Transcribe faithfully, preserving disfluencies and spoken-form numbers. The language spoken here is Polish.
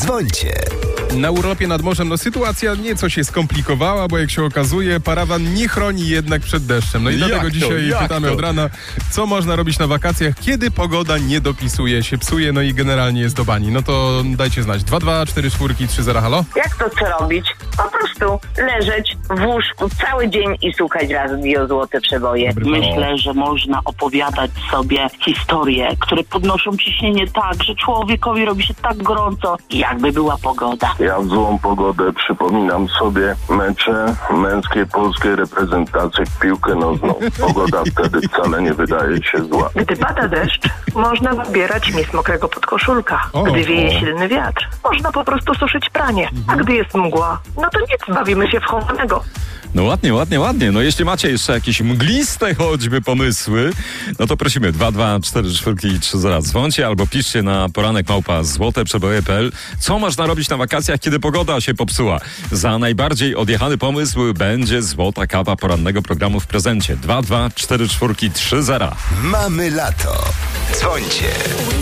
Dzwońcie. Na urlopie nad morzem no sytuacja nieco się skomplikowała, bo jak się okazuje, parawan nie chroni jednak przed deszczem. No i Jak dlatego to? dzisiaj Jak pytamy to? od rana, co można robić na wakacjach, kiedy pogoda nie dopisuje, się psuje, no i generalnie jest do bani. No to dajcie znać. dwa dwa cztery cztery trzy zero, halo? Jak to co robić? Po prostu leżeć w łóżku cały dzień i słuchać radio Złote Przeboje. Myślę, że można opowiadać sobie historie, które podnoszą ciśnienie tak, że człowiekowi robi się tak gorąco, jakby była pogoda. Ja w złą pogodę przypominam sobie mecze męskiej polskiej reprezentacji w piłkę nożną. Pogoda wtedy wcale nie wydaje się zła. Gdy pada deszcz, można wybierać mies mokrego podkoszulka. O, Gdy wieje o. silny wiatr, można po prostu suszyć pranie. A gdy jest mgła, no to nic, bawimy się w chowanego. No ładnie, ładnie, ładnie. No jeśli macie jeszcze jakieś mgliste choćby pomysły, no to prosimy dwa dwa cztery cztery trzy zero. Dzwońcie albo piszcie na poranek małpa złote przeboje kropka p l. Co można robić na wakacjach, kiedy pogoda się popsuła? Za najbardziej odjechany pomysł będzie złota kawa porannego programu w prezencie. dwa dwa cztery cztery trzy zero. Mamy lato. Dzwońcie.